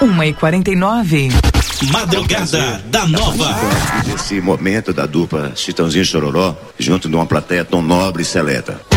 1h49. Madrugada da Nova. Esse momento da dupla Chitãozinho e Chororó, junto de uma plateia tão nobre e seleta.